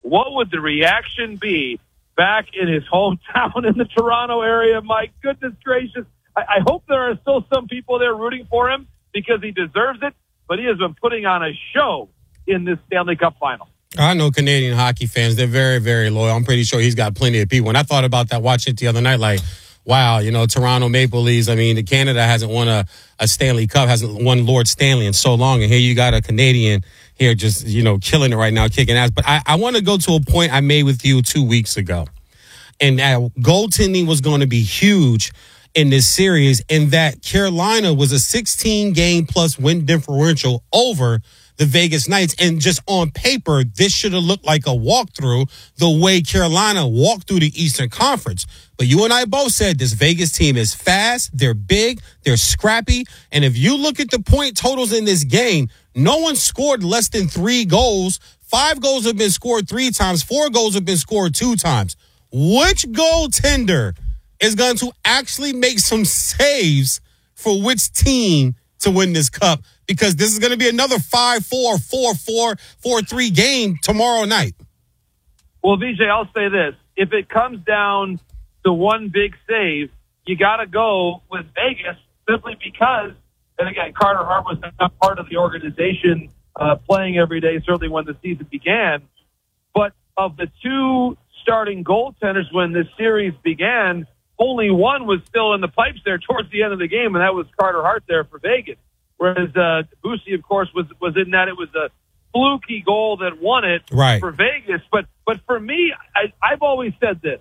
what would the reaction be back in his hometown in the Toronto area? My goodness gracious. I hope there are still some people there rooting for him because he deserves it, but he has been putting on a show in this Stanley Cup final. I know Canadian hockey fans, they're very, very loyal. I'm pretty sure he's got plenty of people. And I thought about that watching it the other night, like, wow, Toronto Maple Leafs, Canada hasn't won a Stanley Cup, hasn't won Lord Stanley in so long. And here you got a Canadian here just, killing it right now, kicking ass. But I want to go to a point I made with you 2 weeks ago. And goaltending was going to be huge in this series, and that Carolina was a 16-game plus win differential over the Vegas Knights. And just on paper, this should have looked like a walkthrough the way Carolina walked through the Eastern Conference. But you and I both said this Vegas team is fast, they're big, they're scrappy. And if you look at the point totals in this game, no one scored less than 3 goals. 5 goals have been scored 3 times. 4 goals have been scored 2 times. Which goaltender is going to actually make some saves for which team to win this cup? Because this is going to be another 5-4, 4-4, 4-3 game tomorrow night. Well, Vijay, I'll say this. If it comes down to one big save, you got to go with Vegas simply because, and again, Carter Hart was not part of the organization playing every day, certainly when the season began. But of the 2 starting goaltenders when this series began, only one was still in the pipes there towards the end of the game, and that was Carter Hart there for Vegas. Whereas Bussi, of course, was in that. It was a fluky goal that won it for Vegas. But for me, I've always said this,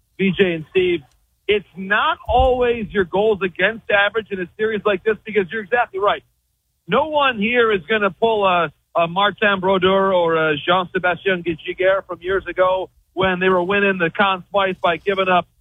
BJ and Steve, it's not always your goals against average in a series like this, because you're exactly right. No one here is going to pull a Martin Brodeur or a Jean-Sébastien Giguère from years ago when they were winning the Conn Smythe by giving up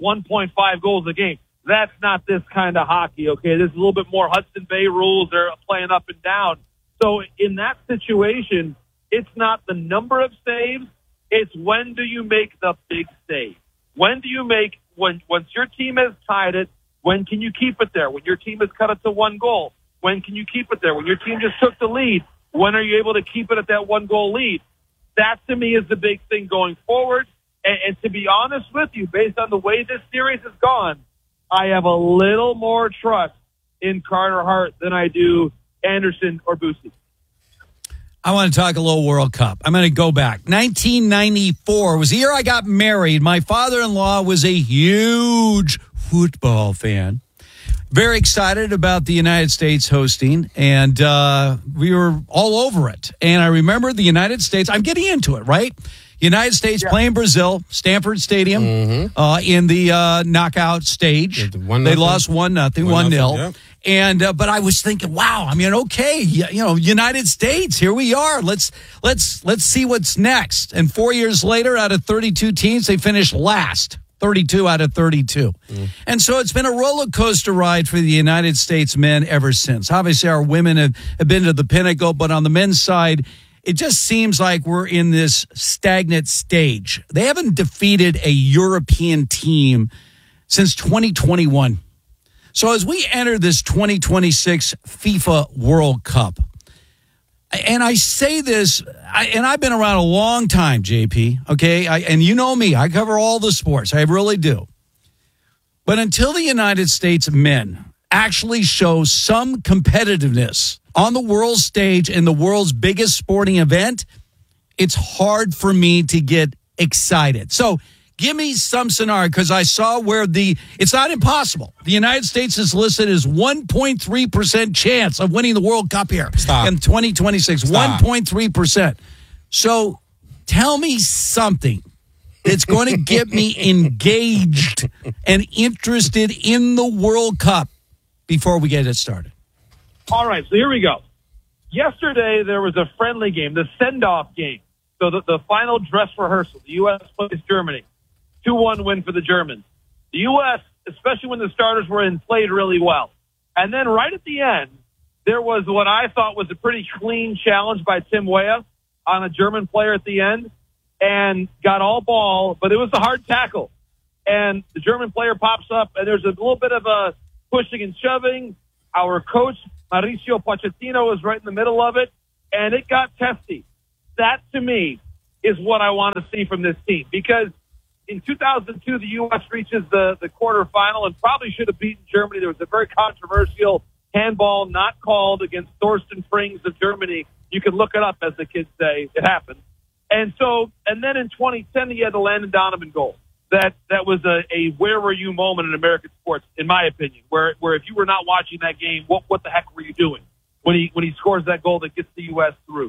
1.5 goals a game. That's not this kind of hockey, okay? This is a little bit more Hudson Bay rules. They're playing up and down. So in that situation, it's not the number of saves. It's when do you make the big save? When do you make, once your team has tied it, when can you keep it there? When your team has cut it to 1 goal, when can you keep it there? When your team just took the lead, when are you able to keep it at that 1-goal lead? That, to me, is the big thing going forward. And to be honest with you, based on the way this series has gone, I have a little more trust in Carter Hart than I do Anderson or Bussi. I want to talk a little World Cup. I'm going to go back. 1994 was the year I got married. My father-in-law was a huge football fan. Very excited about the United States hosting, and we were all over it. And I remember the United States, I'm getting into it, right? United States playing Brazil, Stanford Stadium, in the knockout stage. They lost 1-0, 1-0. And but I was thinking, wow, okay, United States, here we are. Let's see what's next. And 4 years later, out of 32 teams, they finished last. 32 out of 32. And so it's been a roller coaster ride for the United States men ever since. Obviously, our women have been to the pinnacle, but on the men's side, it just seems like we're in this stagnant stage. They haven't defeated a European team since 2021. So as we enter this 2026 FIFA World Cup, and I say this, and I've been around a long time, JP, okay? And you know me, I cover all the sports. I really do. But until the United States men actually show some competitiveness on the world stage in the world's biggest sporting event, it's hard for me to get excited. So give me some scenario, because I saw where it's not impossible. The United States is listed as 1.3% chance of winning the World Cup here in 2026. 1.3%. So tell me something that's going to get me engaged and interested in the World Cup before we get it started. All right, so here we go. Yesterday, there was a friendly game, the send-off game. So the final dress rehearsal, the U.S. plays Germany. 2-1 win for the Germans. The U.S., especially when the starters were in, played really well. And then right at the end, there was what I thought was a pretty clean challenge by Tim Weah on a German player at the end, and got all ball, but it was a hard tackle. And the German player pops up, and there's a little bit of a pushing and shoving. Our coach, Mauricio Pochettino, was right in the middle of it, and it got testy. That, to me, is what I want to see from this team. Because in 2002, the U.S. reaches the quarterfinal and probably should have beaten Germany. There was a very controversial handball not called against Thorsten Frings of Germany. You can look it up, as the kids say. It happened. And then in 2010, he had the Landon Donovan goal. That was a where were you moment in American sports, in my opinion, where if you were not watching that game, what the heck were you doing when he scores that goal that gets the U.S. through?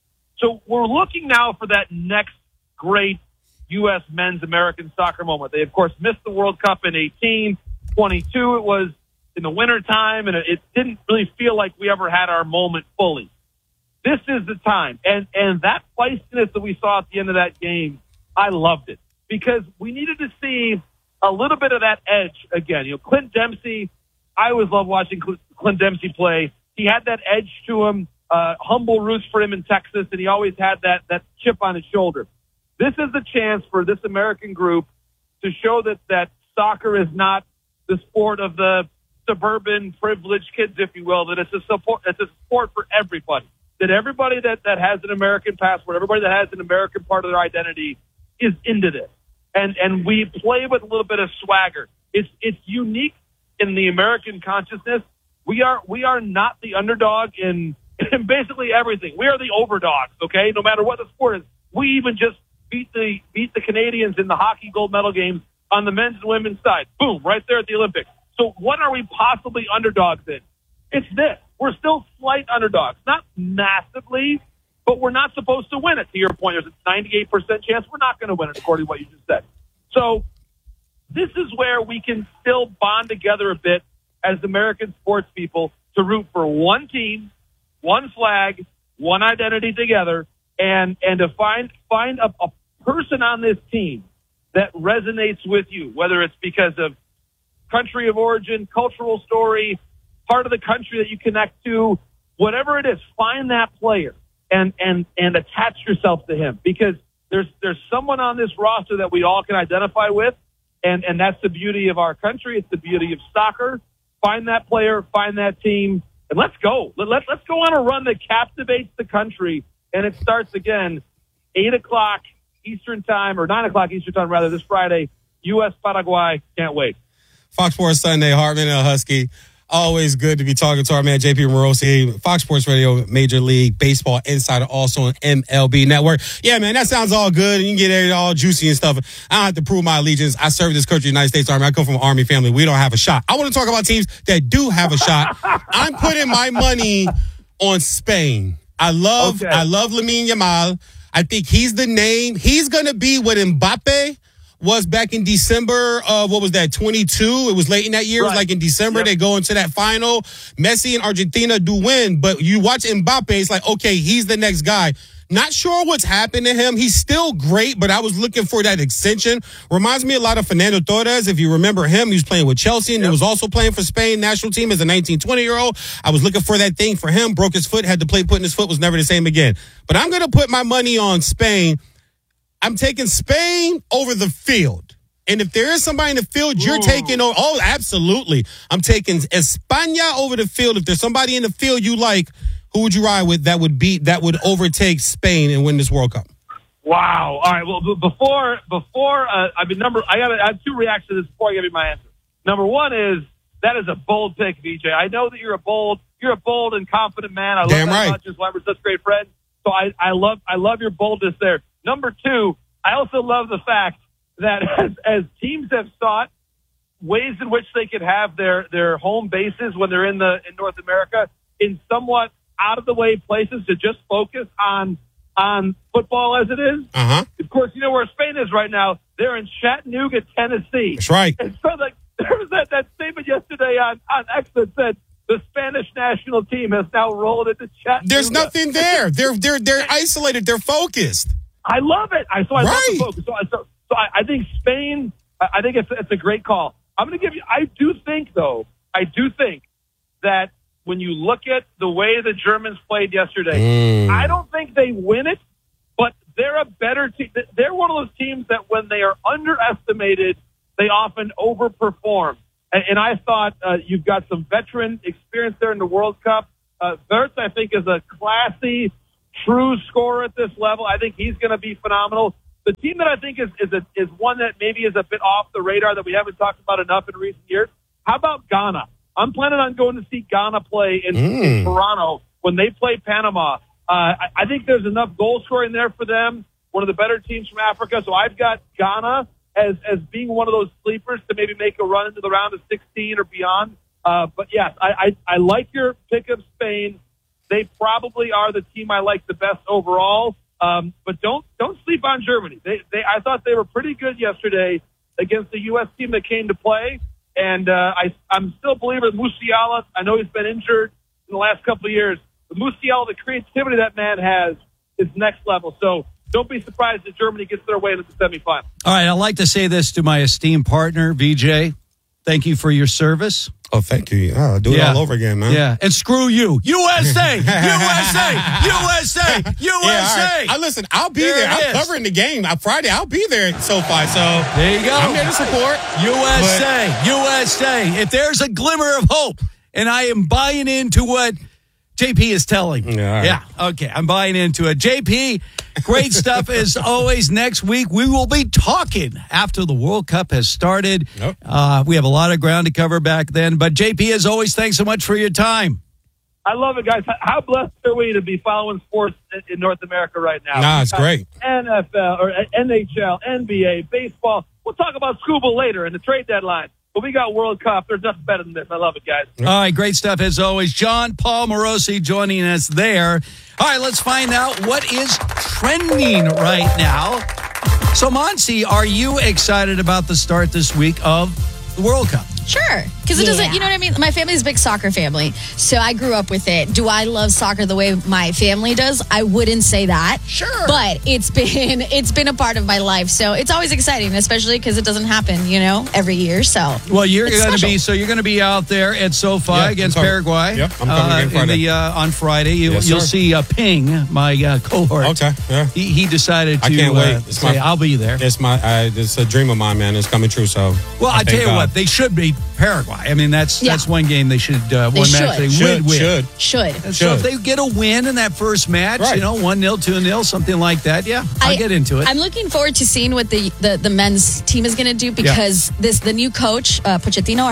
So we're looking now for that next great U.S. men's American soccer moment. They, of course, missed the World Cup in 18. 22, it was in the wintertime, and it didn't really feel like we ever had our moment fully. This is the time. And that feistiness that we saw at the end of that game, I loved it. Because we needed to see a little bit of that edge again. You know, Clint Dempsey, I always love watching Clint Dempsey play. He had that edge to him, humble roots for him in Texas, and he always had that chip on his shoulder. This is the chance for this American group to show that soccer is not the sport of the suburban privileged kids, if you will, that it's a sport for everybody. That everybody that has an American passport, everybody that has an American part of their identity is into this. And we play with a little bit of swagger. It's unique in the American consciousness. We are not the underdog in basically everything. We are the overdogs, okay? No matter what the sport is. We even just beat the Canadians in the hockey gold medal games on the men's and women's side. Boom, right there at the Olympics. So what are we possibly underdogs in? It's this. We're still slight underdogs. Not massively, but we're not supposed to win it. To your point, there's a 98% chance we're not going to win it, according to what you just said. So this is where we can still bond together a bit as American sports people to root for one team, one flag, one identity together, and to find a person on this team that resonates with you, whether it's because of country of origin, cultural story, part of the country that you connect to, whatever it is, find that player and attach yourself to him, because there's someone on this roster that we all can identify with, and that's the beauty of our country. It's the beauty of soccer. Find that player, find that team, and let's go. Let's go on a run that captivates the country, and it starts again 8 o'clock Eastern time, or 9 o'clock Eastern time, rather, this Friday. U.S. Paraguay. Can't wait. Fox Sports Sunday, Hartman and Husky. Always good to be talking to our man, JP Morosi, Fox Sports Radio, Major League Baseball Insider, also on MLB Network. Yeah, man, that sounds all good, and you can get it all juicy and stuff. I don't have to prove my allegiance. I serve this country, United States Army. I come from an Army family. We don't have a shot. I want to talk about teams that do have a shot. I'm putting my money on Spain. I love Lamine Yamal. I think he's the name. He's going to be what Mbappe was back in December of, 22? It was late in that year. Right. It was like in December. Yep. They go into that final. Messi and Argentina do win, but you watch Mbappe, it's like, okay, he's the next guy. Not sure what's happened to him. He's still great, but I was looking for that extension. Reminds me a lot of Fernando Torres. If you remember him, he was playing with Chelsea, and he was also playing for Spain national team as a 19, 20-year-old. I was looking for that thing for him. Broke his foot, had to play putting his foot, was never the same again. But I'm going to put my money on Spain. I'm taking Spain over the field. And if there is somebody in the field, you're taking over. Oh, absolutely. I'm taking España over the field. If there's somebody in the field you like, who would you ride with that would overtake Spain and win this World Cup? Wow. All right. Well, before I have two reactions to this before I give you my answer. Number one is that is a bold pick, VJ. I know that you're a bold and confident man. I love Damn that right. about you. Why we're such great friends. So I love your boldness there. Number two, I also love the fact that as teams have sought ways in which they could have their home bases when they're in North America in somewhat out of the way places to just focus on football as it is. Uh-huh. Of course, you know where Spain is right now. They're in Chattanooga, Tennessee. That's right. And so there was that statement yesterday on X that said the Spanish national team has now rolled into Chattanooga. There's nothing there. They're isolated. They're focused. I love it. I love the focus. So I think Spain. I think it's a great call. I'm going to give you. I do think that when you look at the way the Germans played yesterday, I don't think they win it, but they're a better team. They're one of those teams that when they are underestimated, they often overperform. And I thought you've got some veteran experience there in the World Cup. Wirtz, I think, is a classy, true scorer at this level. I think he's going to be phenomenal. The team that I think is one that maybe is a bit off the radar that we haven't talked about enough in recent years. How about Ghana? I'm planning on going to see Ghana play in Toronto when they play Panama. I think there's enough goal scoring there for them. One of the better teams from Africa. So I've got Ghana as being one of those sleepers to maybe make a run into the round of 16 or beyond. But yes, I like your pick of Spain. They probably are the team I like the best overall. But don't sleep on Germany. I thought they were pretty good yesterday against the U.S. team that came to play. And I'm still a believer in Musiala. I know he's been injured in the last couple of years. But Musiala, the creativity that man has is next level. So don't be surprised if Germany gets their way into the semifinal. All right, I'd like to say this to my esteemed partner, VJ. Thank you for your service. Oh, thank you. Oh, do it all over again, man. Yeah, and screw you. USA! USA! USA! USA! Yeah, right. Listen, I'll be there. I'm covering the game. Friday, I'll be there at SoFi. So there you go. I'm there to support. USA! USA! If there's a glimmer of hope, and I am buying into what JP is telling me. Yeah, right. Yeah, okay. I'm buying into it. JP, great stuff as always. Next week, we will be talking after the World Cup has started. Yep. We have a lot of ground to cover back then. But JP, as always, thanks so much for your time. I love it, guys. How blessed are we to be following sports in North America right now? Nah, it's great. NFL or NHL, NBA, baseball. We'll talk about scuba later in the trade deadline. But we got World Cup. There's nothing better than this. I love it, guys. All right, great stuff as always. John Paul Morosi joining us there. All right, let's find out what is trending right now. So, Monsi, are you excited about the start this week of the World Cup? Sure, because it doesn't, you know what I mean? My family's a big soccer family, so I grew up with it. Do I love soccer the way my family does? I wouldn't say that. Sure. But it's been a part of my life, so it's always exciting, especially because it doesn't happen, every year. So well, you're going to be out there at SoFi against Paraguay. Yep, I'm coming Friday. On Friday. You'll see Ping, my cohort. Okay, yeah. He decided to I can't wait. I'll be there. It's a dream of mine, man. It's coming true. So well, I tell you what, they should be Paraguay. I mean, that's one game they should one match they would win. Should. So if they get a win in that first match, 1-0, 2-0, something like that, I'll get into it. I'm looking forward to seeing what the men's team is going to do because the new coach, Pochettino,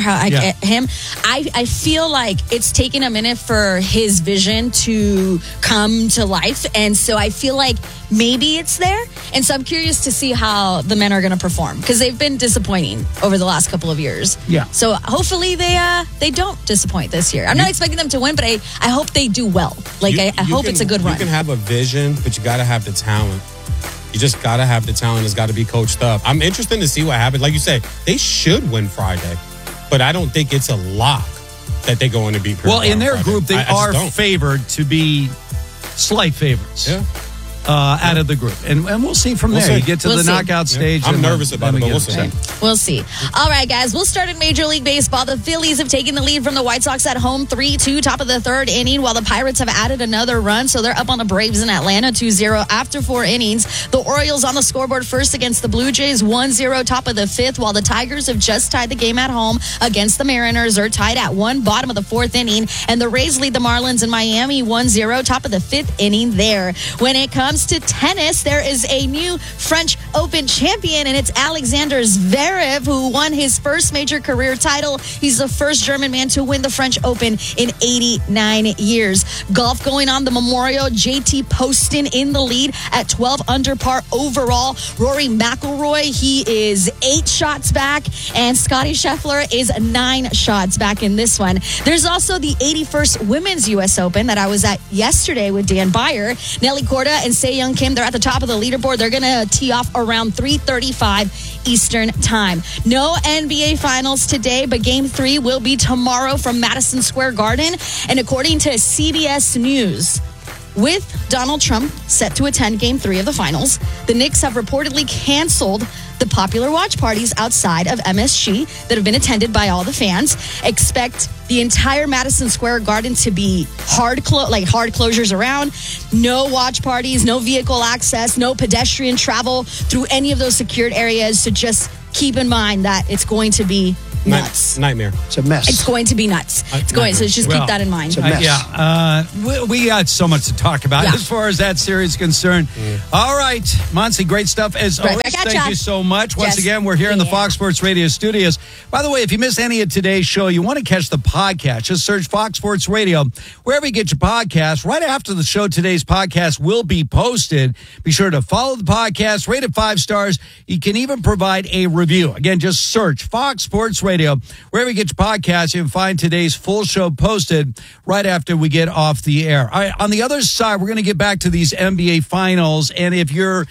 I feel like it's taken a minute for his vision to come to life. And so I feel like maybe it's there. And so I'm curious to see how the men are going to perform because they've been disappointing over the last couple of years. Yeah. So hopefully they don't disappoint this year. I'm not expecting them to win, but I hope they do well. I hope it's a good run. You can have a vision, but you got to have the talent. You just got to have the talent. It's got to be coached up. I'm interested to see what happens. Like you said, they should win Friday, but I don't think it's a lock that they're going to beat Paraguay. Well, in their group, they are favored to be slight favorites. Yeah. Out of the group. And we'll see from there. You get to the knockout stage. I'm nervous about it, but we'll see. We'll see. All right, guys. We'll start in Major League Baseball. The Phillies have taken the lead from the White Sox at home 3-2, top of the third inning, while the Pirates have added another run. So they're up on the Braves in Atlanta 2-0 after 4 innings. The Orioles on the scoreboard first against the Blue Jays 1-0, top of the fifth, while the Tigers have just tied the game at home against the Mariners. They're tied at 1, bottom of the fourth inning. And the Rays lead the Marlins in Miami 1-0, top of the fifth inning there. When it comes to tennis, there is a new French Open champion, and it's Alexander Zverev, who won his first major career title. He's the first German man to win the French Open in 89 years. Golf going on, the Memorial, JT Poston in the lead at 12 under par overall. Rory McIlroy, he is 8 shots back, and Scottie Scheffler is 9 shots back in this one. There's also the 81st Women's U.S. Open that I was at yesterday with Dan Beyer. Nelly Korda and Se-Young Kim, they're at the top of the leaderboard. They're going to tee off around 3:35 Eastern time. No NBA Finals today, but Game 3 will be tomorrow from Madison Square Garden. And according to CBS News, with Donald Trump set to attend Game 3 of the Finals, the Knicks have reportedly canceled the popular watch parties outside of MSG that have been attended by all the fans. Expect the entire Madison Square Garden to be hard closures around. No watch parties, no vehicle access, no pedestrian travel through any of those secured areas. So just keep in mind that it's going to be nuts. Nightmare. It's a mess. It's going to be nuts. It's going. So just keep that in mind. It's a mess. We got so much to talk about Yeah. as far as that series is concerned. All right, Monty, great stuff as Right always. back at Thank ya. you so much. Once Yes. again, we're here in the Fox Sports Radio studios. By the way, if you missed any of today's show, you want to catch the podcast, just search Fox Sports Radio wherever you get your podcast. Right after the show, today's podcast will be posted. Be sure to follow the podcast, rate it 5 stars. You can even provide a review. Again, just search Fox Sports Radio wherever you get your podcast. You can find today's full show posted right after we get off the air. All right, on the other side, we're going to get back to these NBA finals. And if you're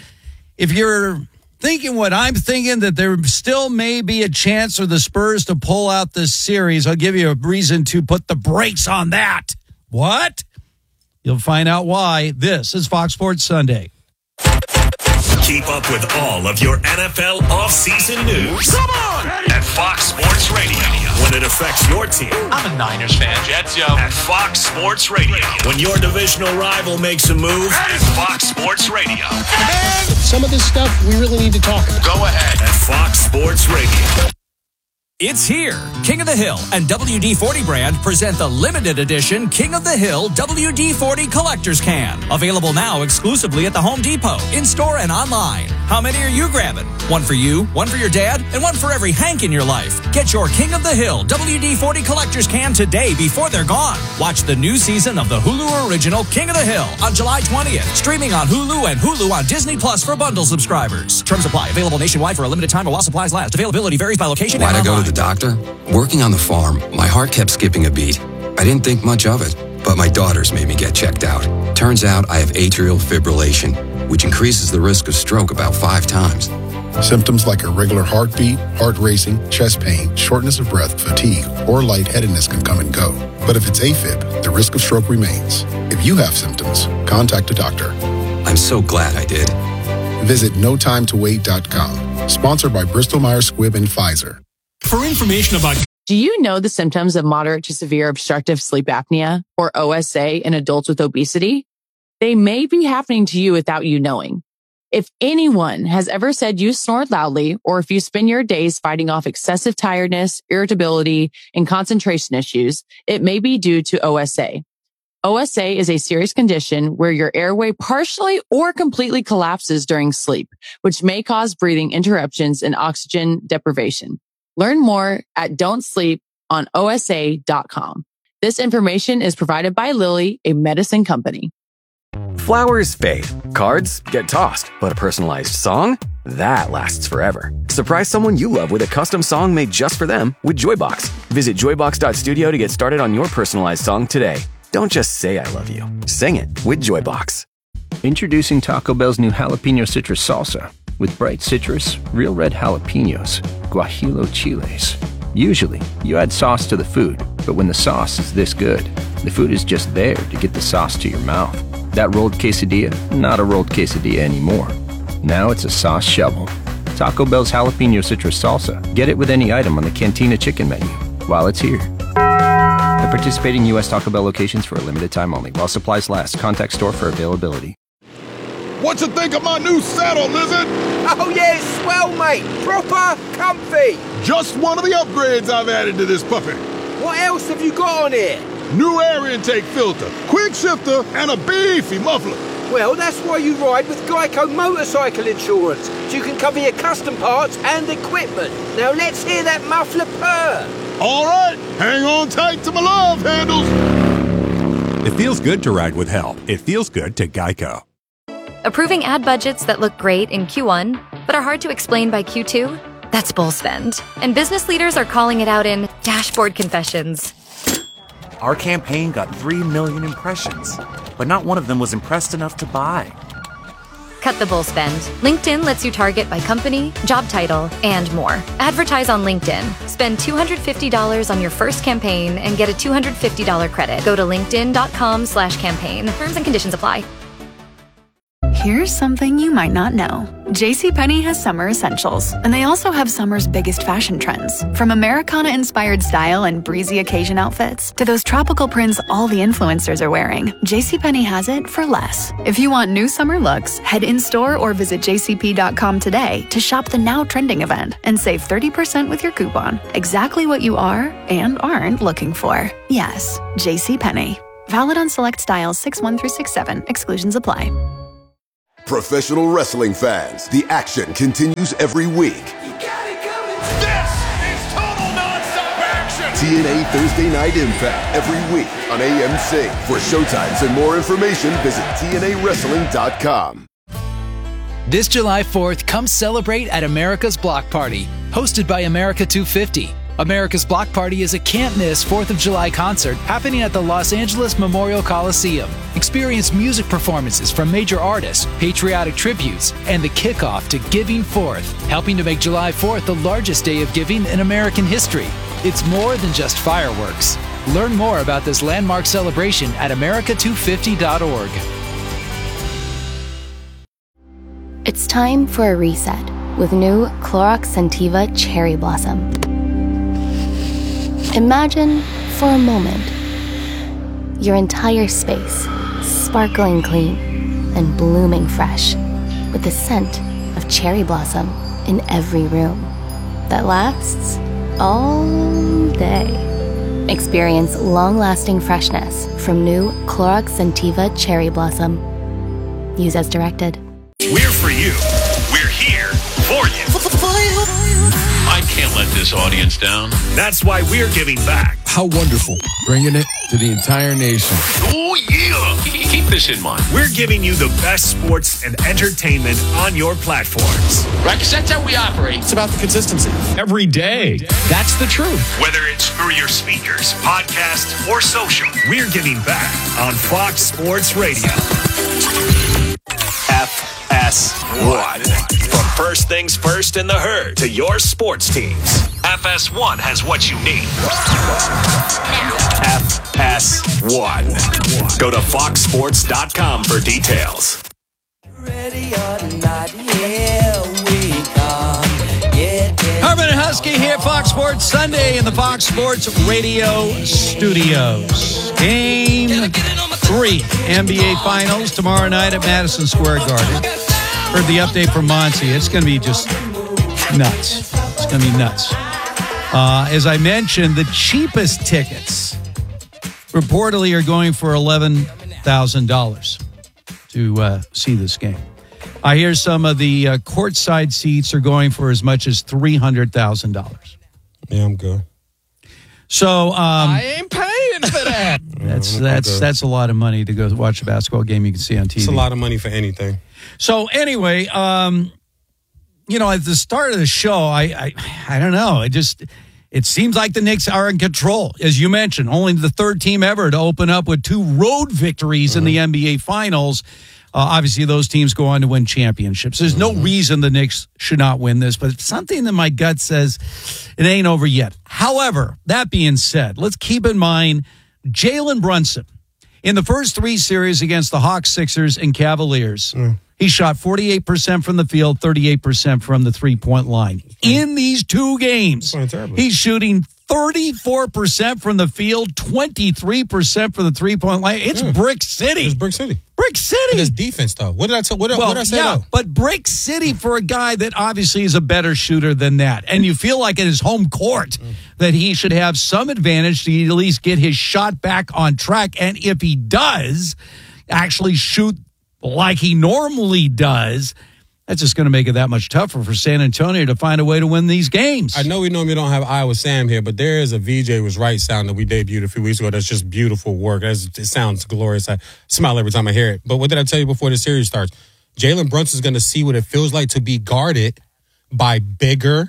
thinking what I'm thinking, that there still may be a chance for the Spurs to pull out this series, I'll give you a reason to put the brakes on that. What? You'll find out why. This is Fox Sports Sunday. Keep up with all of your NFL offseason news. Come on! At Fox Sports Radio. When it affects your team. I'm a Niners fan. Jets, yo. At Fox Sports Radio. When your divisional rival makes a move. At Fox Sports Radio. Some of this stuff we really need to talk about. Go ahead. At Fox Sports Radio. It's here. King of the Hill and WD-40 brand present the limited edition King of the Hill WD-40 Collector's Can. Available now exclusively at the Home Depot, in-store and online. How many are you grabbing? One for you, one for your dad, and one for every Hank in your life. Get your King of the Hill WD-40 Collector's Can today before they're gone. Watch the new season of the Hulu original King of the Hill on July 20th. Streaming on Hulu and Hulu on Disney Plus for bundle subscribers. Terms apply. Available nationwide for a limited time or while supplies last. Availability varies by location and Why'd I go online. to the doctor? Working on the farm, my heart kept skipping a beat. I didn't think much of it, but my daughters made me get checked out. Turns out I have atrial fibrillation, which increases the risk of stroke about 5 times. Symptoms like irregular heartbeat, heart racing, chest pain, shortness of breath, fatigue, or lightheadedness can come and go. But if it's AFib, the risk of stroke remains. If you have symptoms, contact a doctor. I'm so glad I did. Visit notimetowait.com. Sponsored by Bristol Myers Squibb and Pfizer. For information about Do you know the symptoms of moderate to severe obstructive sleep apnea, or OSA, in adults with obesity? They may be happening to you without you knowing. If anyone has ever said you snored loudly, or if you spend your days fighting off excessive tiredness, irritability, and concentration issues, it may be due to OSA. OSA is a serious condition where your airway partially or completely collapses during sleep, which may cause breathing interruptions and oxygen deprivation. Learn more at don'tsleeponosa.com. This information is provided by Lilly, a medicine company. Flowers fade, cards get tossed, but a personalized song? That lasts forever. Surprise someone you love with a custom song made just for them with Joybox. Visit joybox.studio to get started on your personalized song today. Don't just say I love you. Sing it with Joybox. Introducing Taco Bell's new jalapeno citrus salsa. With bright citrus, real red jalapenos, guajillo chiles. Usually, you add sauce to the food, but when the sauce is this good, the food is just there to get the sauce to your mouth. That rolled quesadilla, not a rolled quesadilla anymore. Now it's a sauce shovel. Taco Bell's jalapeno citrus salsa. Get it with any item on the Cantina chicken menu while it's here. At participating U.S. Taco Bell locations for a limited time only. While supplies last. Contact store for availability. What you think of my new saddle, Lizard? Oh yeah, it's swell, mate. Proper comfy. Just one of the upgrades I've added to this puppy. What else have you got on here? New air intake filter, quick shifter, and a beefy muffler. Well, that's why you ride with Geico Motorcycle Insurance, so you can cover your custom parts and equipment. Now let's hear that muffler purr. All right, hang on tight to my love handles. It feels good to ride with help. It feels good to Geico. Approving ad budgets that look great in Q1, but are hard to explain by Q2? That's bull spend. And business leaders are calling it out in dashboard confessions. Our campaign got 3 million impressions, but not one of them was impressed enough to buy. Cut the bull spend. LinkedIn lets you target by company, job title, and more. Advertise on LinkedIn. Spend $250 on your first campaign and get a $250 credit. Go to linkedin.com/campaign. Terms and conditions apply. Here's something you might not know. JCPenney has summer essentials, and they also have summer's biggest fashion trends. From Americana-inspired style and breezy occasion outfits to those tropical prints all the influencers are wearing, JCPenney has it for less. If you want new summer looks, head in-store or visit jcp.com today to shop the now trending event and save 30% with your coupon. Exactly what you are and aren't looking for. Yes, JCPenney. Valid on select styles 6-1 through 6-7. Exclusions apply. Professional wrestling fans, the action continues every week. This is total nonstop action. TNA Thursday Night Impact every week on AMC. For showtimes and more information, visit TNAWrestling.com. This July 4th, come celebrate at America's Block Party, hosted by America 250. America's Block Party is a can't-miss 4th of July concert happening at the Los Angeles Memorial Coliseum. Experience music performances from major artists, patriotic tributes, and the kickoff to Giving Forth, helping to make July 4th the largest day of giving in American history. It's more than just fireworks. Learn more about this landmark celebration at america250.org. It's time for a reset with new Clorox Scentiva Cherry Blossom. Imagine, for a moment, your entire space sparkling clean and blooming fresh with the scent of cherry blossom in every room that lasts all day. Experience long-lasting freshness from new Clorox Scentiva Cherry Blossom. Use as directed. We're for you. We're here for you. I can't let this audience down. That's why we're giving back. How wonderful. Bringing it to the entire nation. Oh, yeah. Keep this in mind. We're giving you the best sports and entertainment on your platforms. Right? Because that's how we operate. It's about the consistency. Every day. That's the truth. Whether it's through your speakers, podcast, or social, we're giving back on Fox Sports Radio. FS1. From first things first in the herd to your sports teams, FS1 has what you need. FS1. Go to foxsports.com for details. Herman and Husky here, Fox Sports Sunday in the Fox Sports Radio studios. Game 3, NBA Finals tomorrow night at Madison Square Garden. Heard the update from Monty. It's going to be just nuts. It's going to be nuts. As I mentioned, the cheapest tickets reportedly are going for $11,000 to see this game. I hear some of the courtside seats are going for as much as $300,000. Yeah, I'm good. So I ain't paying for that. That's a lot of money to go watch a basketball game you can see on TV. It's a lot of money for anything. So anyway, at the start of the show, I don't know. It seems like the Knicks are in control, as you mentioned. Only the third team ever to open up with 2 road victories in the NBA Finals. Obviously, those teams go on to win championships. There's no reason the Knicks should not win this, but it's something that my gut says it ain't over yet. However, that being said, let's keep in mind Jalen Brunson. In the first 3 series against the Hawks, Sixers, and Cavaliers, he shot 48% from the field, 38% from the three-point line. In these 2 games, he's shooting 34% from the field, 23% from the three-point line. It's Brick City. It's Brick City. Brick City. It's defense, though. What did I say? What did I say? Yeah, but Brick City for a guy that obviously is a better shooter than that. And you feel like in his home court that he should have some advantage to at least get his shot back on track. And if he does actually shoot like he normally does, that's just going to make it that much tougher for San Antonio to find a way to win these games. I know we normally don't have Iowa Sam here, but there is a VJ Was Right sound that we debuted a few weeks ago. That's just beautiful work. It sounds glorious. I smile every time I hear it. But what did I tell you before the series starts? Jalen Brunson's going to see what it feels like to be guarded by bigger,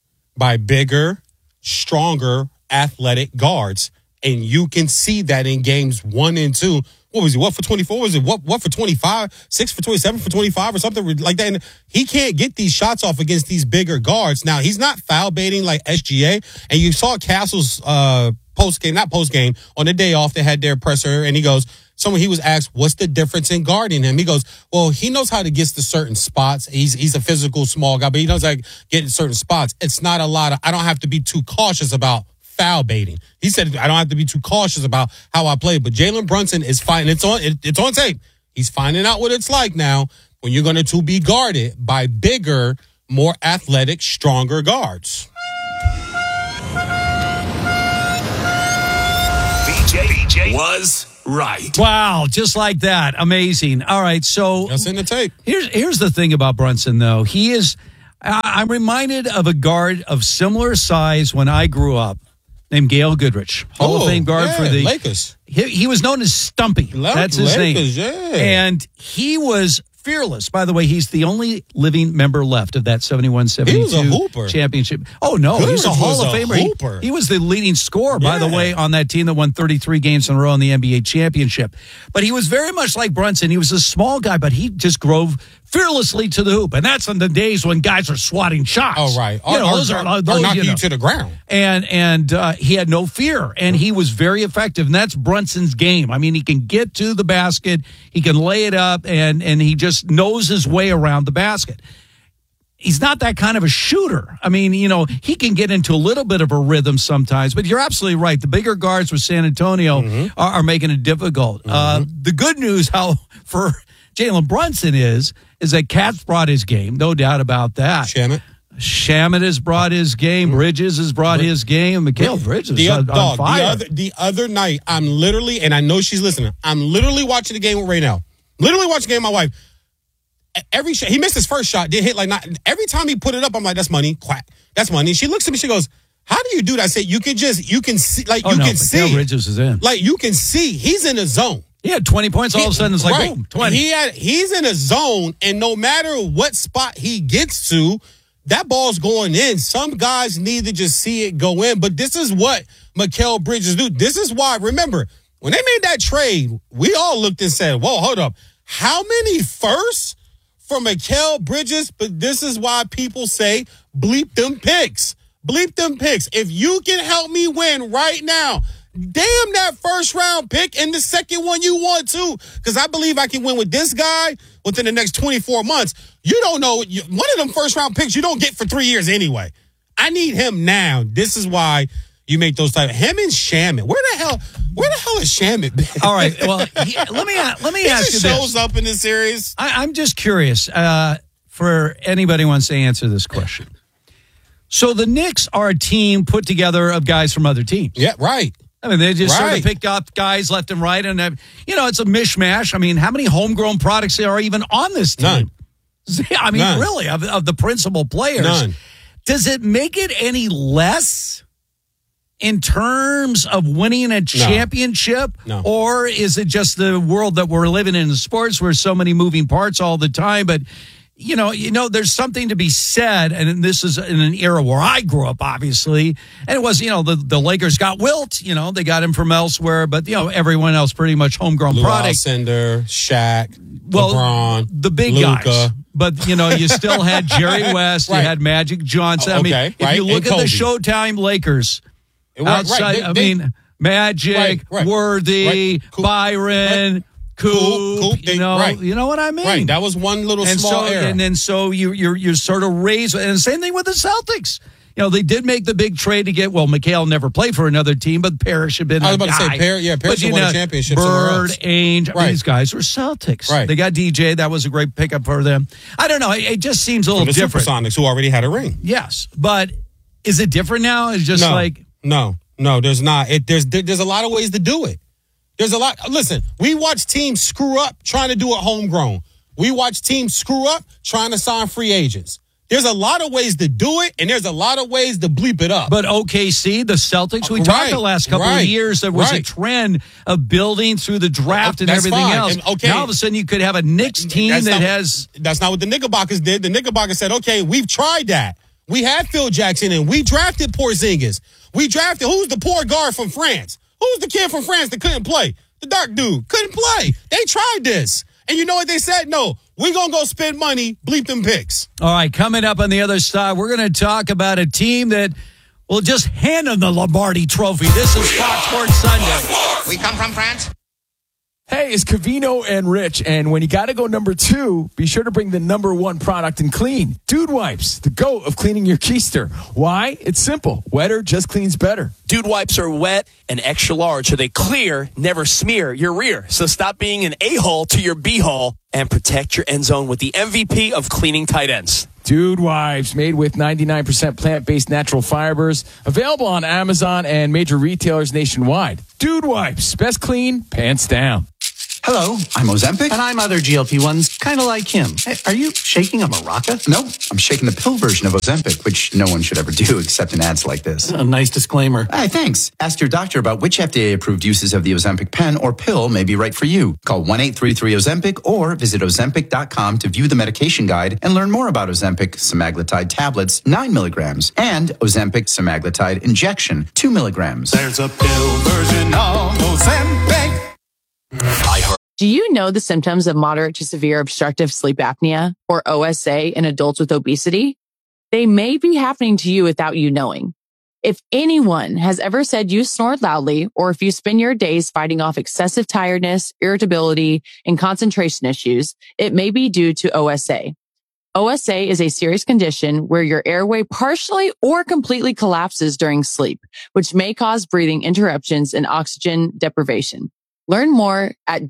stronger, athletic guards. And you can see that in games 1 and 2. What was he? What for 24? Was it what for 25? 6 for 27 for 25 or something like that? And he can't get these shots off against these bigger guards. Now, he's not foul baiting like SGA. And you saw Castle's not post game, on the day off, they had their presser, and he was asked, what's the difference in guarding him? He goes, well, he knows how to get to certain spots. He's a physical small guy, but he knows how to get in certain spots. It's not I don't have to be too cautious about foul baiting. He said, I don't have to be too cautious about how I play, but Jalen Brunson is fine. It's on tape. He's finding out what it's like now when you're going to be guarded by bigger, more athletic, stronger guards. BJ was right. Wow, just like that. Amazing. All right, so that's in the tape. Here's the thing about Brunson, though. I'm reminded of a guard of similar size when I grew up, named Gail Goodrich, Hall of Fame guard for the Lakers. He was known as Stumpy. That's his Lakers, name. Yeah. And he was fearless. By the way, he's the only living member left of that 71-72 He was a hooper. championship. Oh, no, Goodrich he's a Hall was of a Famer. hooper. He was the leading scorer, by the Yeah. way, on that team that won 33 games in a row in the NBA championship. But he was very much like Brunson. He was a small guy, but he just drove fearlessly to the hoop. And that's in the days when guys are swatting shots. Oh, right. You know, those are knocking you to the ground. And he had no fear, and he was very effective. And that's Brunson's game. I mean, he can get to the basket, he can lay it up, and he just knows his way around the basket. He's not that kind of a shooter. I mean, you know, he can get into a little bit of a rhythm sometimes, but you're absolutely right. The bigger guards with San Antonio are making it difficult. The good news for Jalen Brunson is that Cat's brought his game, no doubt about that. Shamet has brought his game. Bridges has brought his game. Mikal Bridges is on fire. The other night, I'm literally, and I know she's listening, I'm literally watching the game with Ray now. Literally watching the game with my wife. Every shot, he missed his first shot, did hit like not. Every time he put it up, I'm like, that's money. Quack. That's money. She looks at me, she goes, how do you do that? I said, you can see, like, you can see. Mikal Bridges is in. Like, you can see. He's in the zone. He had 20 points. All of a sudden, it's like, right. boom, 20. He's in a zone, and no matter what spot he gets to, that ball's going in. Some guys need to just see it go in, but this is what Mikal Bridges do. This is why, remember, when they made that trade, we all looked and said, whoa, hold up. How many firsts for Mikal Bridges? But this is why people say, bleep them picks. Bleep them picks. If you can help me win right now, damn that first round pick and the second one you want to, because I believe I can win with this guy within the next 24 months. You don't know, one of them first round picks you don't get for 3 years anyway. I need him now. This is why you make those type. Him and Shamet. Where the hell is Shamet been? All right. Well, let me ask you this. He shows up in this series. I'm just curious for anybody who wants to answer this question. So the Knicks are a team put together of guys from other teams. Yeah, right. I mean, they just sort of pick up guys left and right, and it's a mishmash. I mean, how many homegrown products are even on this team? None. I mean, None. really, of the principal players. None. Does it make it any less in terms of winning a championship? No. Or is it just the world that we're living in sports where so many moving parts all the time? But, you know, there's something to be said, and this is in an era where I grew up, obviously, and it was, the Lakers got Wilt, they got him from elsewhere, but, everyone else pretty much homegrown Lou product. Alcindor, Shaq, LeBron, the big Luka. guys. But, you still had Jerry West, you had Magic Johnson. Okay, if you look and at the Kobe. Showtime Lakers, outside, Magic, Right. Worthy, Byron, Coop, you know what I mean? Right, that was one little small era. And then so you're sort of raised, and the same thing with the Celtics. They did make the big trade to get, Mikal never played for another team, but Parrish had been I was a about to guy. say, Parrish won a championship somewhere Bird, else. Ainge, Right. these guys were Celtics. Right. They got DJ. That was a great pickup for them. I don't know. It just seems a little the different. Supersonics, who already had a ring. Yes, but is it different now? It's just No, there's not. There's a lot of ways to do it. There's a lot. Listen, we watch teams screw up trying to do it homegrown. We watch teams screw up trying to sign free agents. There's a lot of ways to do it, and there's a lot of ways to bleep it up. But OKC, the Celtics, we talked the last couple of years, there was a trend of building through the draft and That's everything fine. else. And, okay. Now all of a sudden you could have a Knicks team That's not what the Knickerbockers did. The Knickerbockers said, okay, we've tried that. We had Phil Jackson, and we drafted Porzingis. We drafted, who's the poor guard from France? Who's the kid from France that couldn't play? The dark dude couldn't play. They tried this. And you know what they said? No, we're going to go spend money, bleep them picks. All right, coming up on the other side, we're going to talk about a team that Well, just hand him the Lombardi Trophy. This is Fox Sports Sunday. We come from France. Hey, it's Covino and Rich, and when you got to go number 2, be sure to bring the number 1 product in clean. Dude Wipes, the GOAT of cleaning your keister. Why? It's simple. Wetter just cleans better. Dude Wipes are wet and extra large, so they clear, never smear your rear. So stop being an a-hole to your b-hole and protect your end zone with the MVP of cleaning tight ends. Dude Wipes, made with 99% plant-based natural fibers. Available on Amazon and major retailers nationwide. Dude Wipes, best clean, pants down. Hello, I'm Ozempic. And I'm other GLP-1s, kind of like him. Hey, are you shaking a maraca? No, I'm shaking the pill version of Ozempic, which no one should ever do except in ads like this. A nice disclaimer. Hey, thanks. Ask your doctor about which FDA-approved uses of the Ozempic pen or pill may be right for you. Call 1-833-OZEMPIC or visit Ozempic.com to view the medication guide and learn more about Ozempic semaglutide tablets, 9 milligrams, and Ozempic semaglutide injection, 2 milligrams. There's a pill version of Ozempic. Do you know the symptoms of moderate to severe obstructive sleep apnea, or OSA, in adults with obesity? They may be happening to you without you knowing. If anyone has ever said you snore loudly, or if you spend your days fighting off excessive tiredness, irritability, and concentration issues, it may be due to OSA. OSA is a serious condition where your airway partially or completely collapses during sleep, which may cause breathing interruptions and oxygen deprivation. Learn more at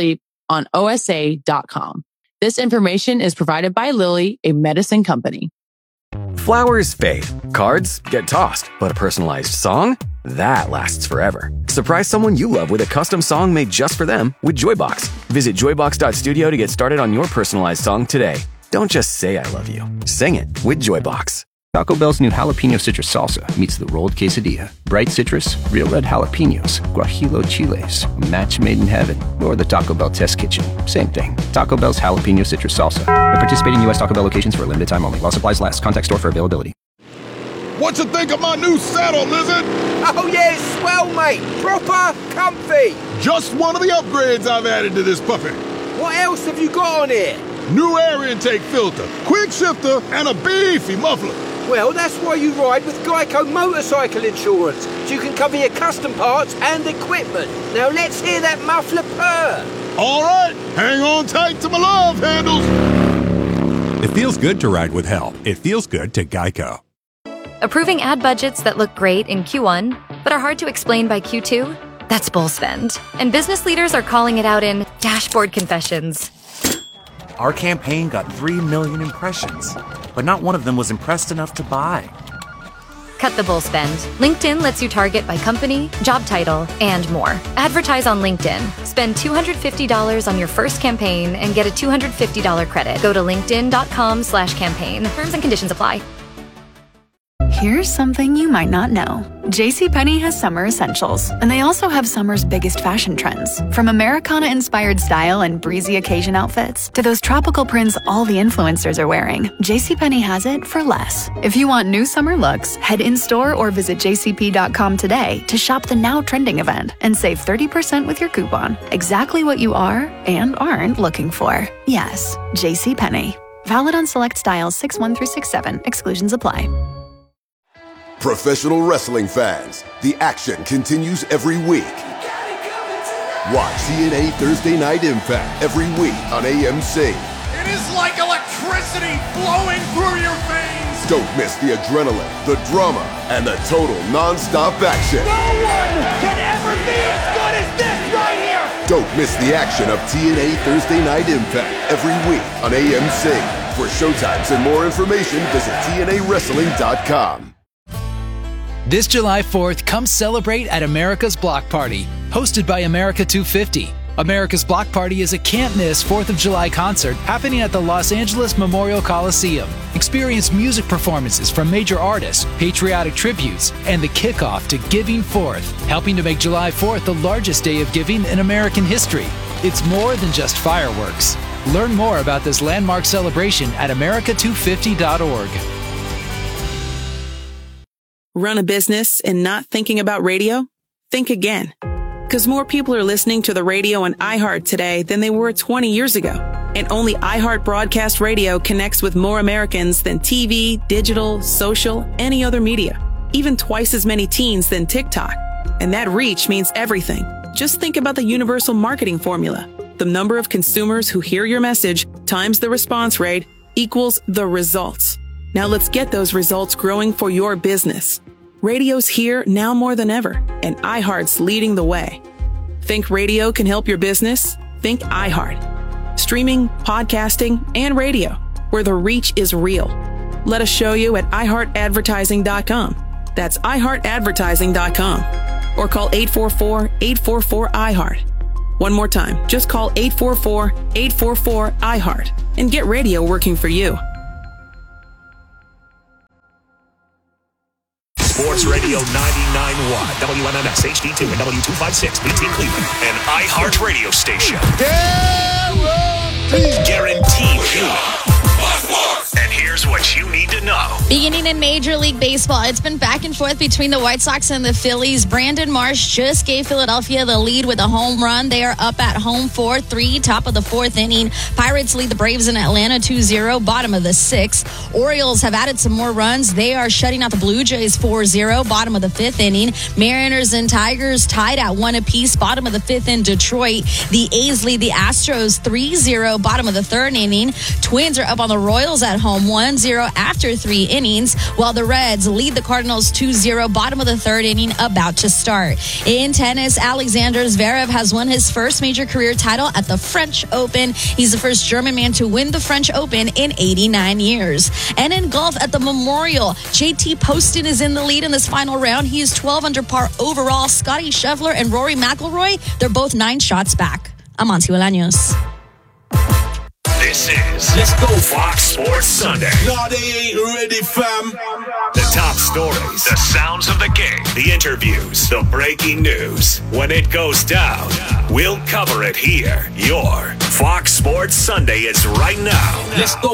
don'tsleeponosa.com. This information is provided by Lilly, a medicine company. Flowers fade, cards get tossed, but a personalized song? That lasts forever. Surprise someone you love with a custom song made just for them with Joybox. Visit joybox.studio to get started on your personalized song today. Don't just say I love you. Sing it with Joybox. Taco Bell's new jalapeno citrus salsa meets the rolled quesadilla. Bright citrus, real red jalapenos, guajillo chiles, a match made in heaven, or the Taco Bell test kitchen. Same thing. Taco Bell's jalapeno citrus salsa. At participating U.S. Taco Bell locations for a limited time only. While supplies last. Contact store for availability. What you think of my new saddle, Lizard? Oh yeah, it's swell, mate. Proper comfy. Just one of the upgrades I've added to this puppy. What else have you got on here? New air intake filter, quick shifter, and a beefy muffler. Well, that's why you ride with Geico Motorcycle Insurance, so you can cover your custom parts and equipment. Now let's hear that muffler purr. All right, hang on tight to my love handles. It feels good to ride with help. It feels good to Geico. Approving ad budgets that look great in Q1, but are hard to explain by Q2? That's bull spend. And business leaders are calling it out in dashboard confessions. Our campaign got 3 million impressions, but not one of them was impressed enough to buy. Cut the bull spend. LinkedIn lets you target by company, job title, and more. Advertise on LinkedIn. Spend $250 on your first campaign and get a $250 credit. Go to linkedin.com/campaign. Terms and conditions apply. Here's something you might not know. JCPenney has summer essentials, and they also have summer's biggest fashion trends. From Americana-inspired style and breezy occasion outfits to those tropical prints all the influencers are wearing, JCPenney has it for less. If you want new summer looks, head in-store or visit jcp.com today to shop the now trending event and save 30% with your coupon. Exactly what you are and aren't looking for. Yes, JCPenney. Valid on select styles 6-1 through 6-7. Exclusions apply. Professional wrestling fans, the action continues every week. Watch TNA Thursday Night Impact every week on AMC. It is like electricity flowing through your veins. Don't miss the adrenaline, the drama, and the total non-stop action. No one can ever be as good as this right here. Don't miss the action of TNA Thursday Night Impact every week on AMC. For showtimes and more information, visit TNAWrestling.com. This July 4th, come celebrate at America's Block Party, hosted by America 250. America's Block Party is a can't-miss 4th of July concert happening at the Los Angeles Memorial Coliseum. Experience music performances from major artists, patriotic tributes, and the kickoff to Giving Forth, helping to make July 4th the largest day of giving in American history. It's more than just fireworks. Learn more about this landmark celebration at america250.org. Run a business and not thinking about radio? Think again. Because more people are listening to the radio on iHeart today than they were 20 years ago. And only iHeart Broadcast Radio connects with more Americans than TV, digital, social, any other media. even twice as many teens than TikTok. And that reach means everything. Just think about the universal marketing formula. The number of consumers who hear your message times the response rate equals the results. Now let's get those results growing for your business. Radio's here now more than ever, and iHeart's leading the way. Think radio can help your business? Think iHeart. Streaming, podcasting, and radio, where the reach is real. Let us show you at iHeartAdvertising.com. That's iHeartAdvertising.com. Or call 844-844-iHeart. One more time, just call 844-844-iHeart and get radio working for you. Sports Radio 99.1, WMMS HD2 and W256, BT Cleveland, an iHeart radio station. Guaranteed you. And here's what you need to know. Beginning in Major League Baseball, it's been back and forth between the White Sox and the Phillies. Brandon Marsh just gave Philadelphia the lead with a home run. They are up at home 4-3, top of the fourth inning. Pirates lead the Braves in Atlanta 2-0, bottom of the sixth. Orioles have added some more runs. They are shutting out the Blue Jays 4-0, bottom of the fifth inning. Mariners and Tigers tied at 1 apiece, bottom of the fifth in Detroit. The A's lead the Astros 3-0, bottom of the third inning. Twins are up on the Royals at home 1-0 after 3 innings, while the Reds lead the Cardinals 2-0, bottom of the third inning, about to start. In tennis, Alexander Zverev has won his first major career title at the French Open. He's the first German man to win the French Open in 89 years. And in golf at the Memorial, JT Poston is in the lead in this final round. He is 12 under par overall. Scotty Scheffler and Rory McIlroy, they're both 9 shots back. I'm Monty Bolaños. This is Let's Go Fox Sports Sunday. No, they ain't ready, fam. The top stories, the sounds of the game, the interviews, the breaking news. When it goes down, we'll cover it here. Your Fox Sports Sunday is right now. Let's go.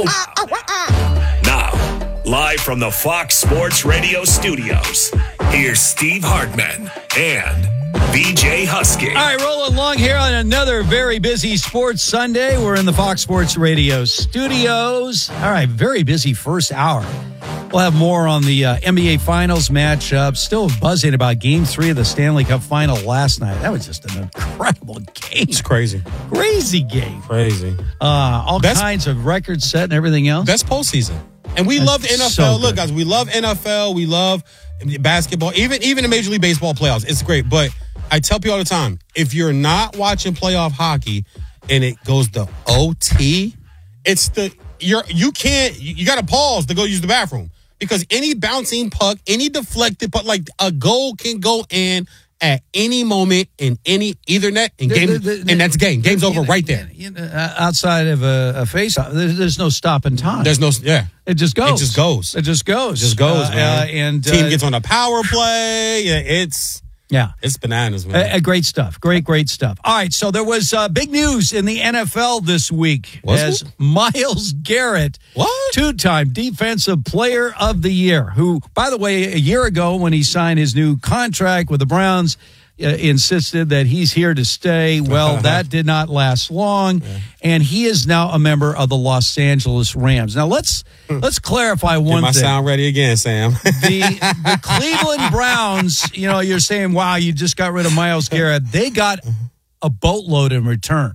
Now, live from the Fox Sports Radio studios, here's Steve Hartman and BJ Husky. All right, rolling along here on another very busy Sports Sunday. We're in the Fox Sports Radio studios. All right, very busy first hour. We'll have more on the NBA Finals matchup. Still buzzing about Game 3 of the Stanley Cup Final last night. That was just an incredible game. It's crazy. Crazy game. Crazy. All kinds of records set and everything else. Best postseason. And we love the NFL. So look, guys, we love NFL. We love basketball. Even the Major League Baseball playoffs. It's great. But I tell people all the time, if you're not watching playoff hockey and it goes to OT, you got to pause to go use the bathroom. Because any bouncing puck, any deflected puck, like a goal can go in at any moment in either net and and that's game. Game's over right there. Outside of a face-off, there's no stopping time. There's no, It just goes. It just goes. It just goes. It just goes, man. And team gets on a power play. It's bananas, man. Great stuff. Great stuff. All right, so there was big news in the NFL this week as Myles Garrett, two-time Defensive Player of the Year, who, by the way, a year ago when he signed his new contract with the Browns, insisted that he's here to stay. Well, that did not last long, and he is now a member of the Los Angeles Rams. Now, let's clarify one thing. Get my sound ready again, Sam. The Cleveland Browns, you're saying, wow, you just got rid of Myles Garrett. They got a boatload in return.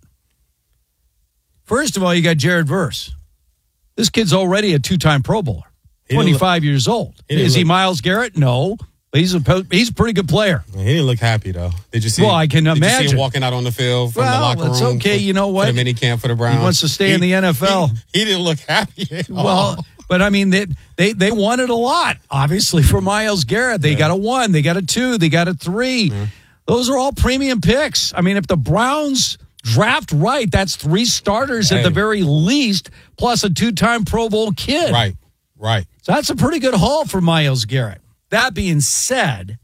First of all, you got Jared Verse. This kid's already a 2-time Pro Bowler, 25 years old. Is he Myles Garrett? No. He's a pretty good player. He didn't look happy, though. Did you see? Well, I can imagine. Did you see him walking out on the field from the locker room? It's okay. You know what? For the mini camp for the Browns. He wants to stay in the NFL. He didn't look happy at all. Well, but I mean, they wanted a lot, obviously, for Myles Garrett. They got a 1, they got a 2, they got a 3. Those are all premium picks. I mean, if the Browns draft right, that's 3 starters at the very least, plus a 2-time Pro Bowl kid. Right. So that's a pretty good haul for Myles Garrett. That being said,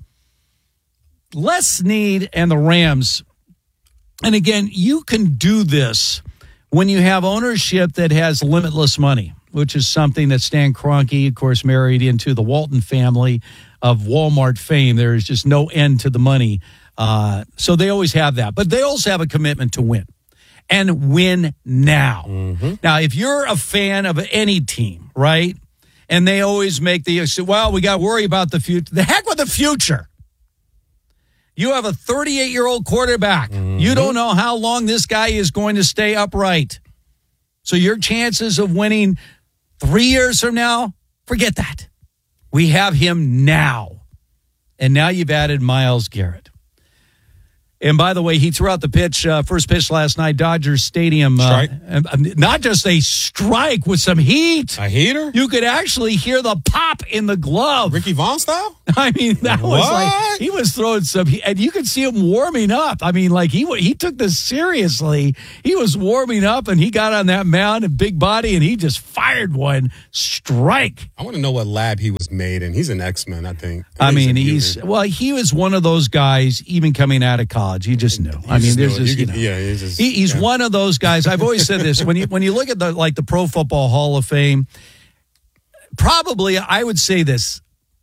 Les Snead and the Rams, and again, you can do this when you have ownership that has limitless money, which is something that Stan Kroenke, of course, married into the Walton family of Walmart fame. There is just no end to the money. So they always have that. But they also have a commitment to win and win now. Now, if you're a fan of any team, right, And they always make we got to worry about the future. The heck with the future. You have a 38-year-old quarterback. Mm-hmm. You don't know how long this guy is going to stay upright. So your chances of winning 3 years from now, forget that. We have him now. And now you've added Myles Garrett. And by the way, he threw out the pitch, first pitch last night, Dodgers Stadium. Not just a strike with some heat. A heater? You could actually hear the pop in the glove. Ricky Vaughn style? I mean, that was like, he was throwing some heat, and you could see him warming up. I mean, like he took this seriously. He was warming up, and he got on that mound, and big body, and he just fired one strike. I want to know what lab he was made in. He's an X-Men, I think. He was one of those guys, even coming out of college. You just knew. He's one of those guys. I've always said this. When you look at the Pro Football Hall of Fame, probably I would say this: